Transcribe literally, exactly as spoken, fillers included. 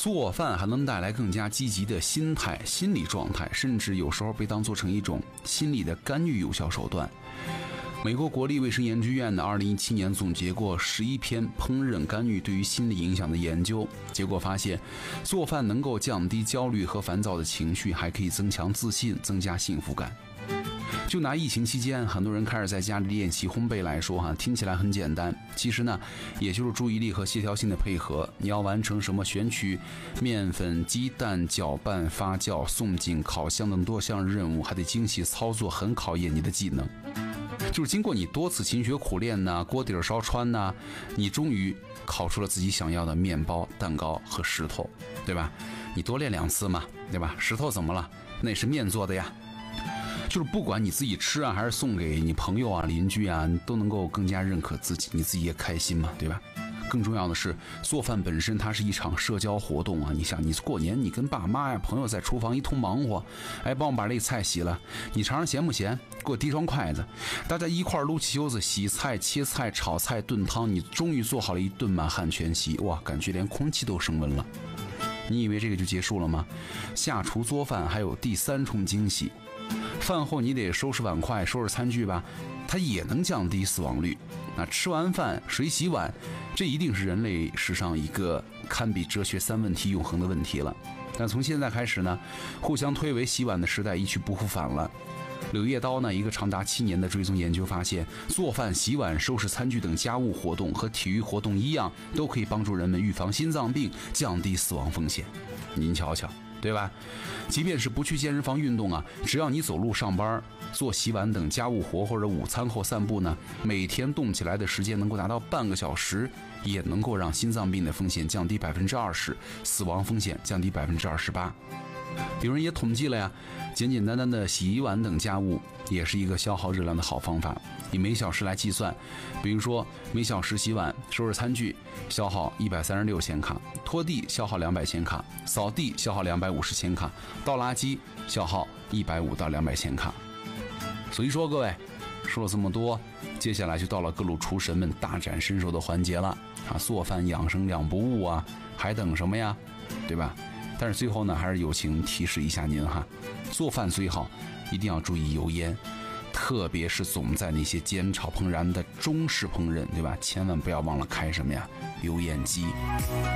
做饭还能带来更加积极的心态、心理状态，甚至有时候被当作成一种心理的干预有效手段。美国国立卫生研究院的二零一七年总结过十一篇烹饪干预对于心理影响的研究，结果发现，做饭能够降低焦虑和烦躁的情绪，还可以增强自信，增加幸福感。就拿疫情期间很多人开始在家里练习烘焙来说哈，听起来很简单，其实呢，也就是注意力和协调性的配合。你要完成什么选取面粉、鸡蛋、搅拌、发酵、送进烤箱等多项任务，还得精细操作，很考验你的技能。就是经过你多次勤学苦练呐，锅底烧穿呐，你终于烤出了自己想要的面包、蛋糕和石头，对吧？你多练两次嘛，对吧？石头怎么了？那也是面做的呀。就是不管你自己吃啊，还是送给你朋友啊、邻居啊，你都能够更加认可自己，你自己也开心嘛，对吧？更重要的是，做饭本身它是一场社交活动啊！你想，你过年你跟爸妈呀、朋友在厨房一通忙活，哎，帮我把这菜洗了，你尝尝咸不咸？给我递双筷子，大家一块撸起袖子洗菜、切菜、炒菜、炖汤，你终于做好了一顿满汉全席，哇，感觉连空气都升温了。你以为这个就结束了吗？下厨做饭还有第三重惊喜，饭后你得收拾碗筷、收拾餐具吧，它也能降低死亡率。那吃完饭谁洗碗，这一定是人类史上一个堪比哲学三问题永恒的问题了。但从现在开始呢，互相推诿洗碗的时代一去不复返了。柳叶刀呢，一个长达七年的追踪研究发现，做饭、洗碗、收拾餐具等家务活动和体育活动一样，都可以帮助人们预防心脏病，降低死亡风险。您瞧瞧，对吧？即便是不去健身房运动啊，只要你走路上班、做洗碗等家务活，或者午餐后散步呢，每天动起来的时间能够达到半个小时，也能够让心脏病的风险降低百分之二十，死亡风险降低百分之二十八。有人也统计了呀，简简单单的洗衣碗等家务也是一个消耗热量的好方法。以每小时来计算，比如说每小时洗碗、收拾餐具消耗一百三十六千卡，拖地消耗两百千卡，扫地消耗两百五十千卡，倒垃圾消耗一百五到两百千卡。所以说各位，说了这么多，接下来就到了各路厨神们大展身手的环节了啊！做饭养生两不误啊，还等什么呀？对吧？但是最后呢，还是友情提示一下您哈，做饭最好一定要注意油烟，特别是总在那些煎炒烹燃的中式烹饪，对吧？千万不要忘了开什么呀，油烟机。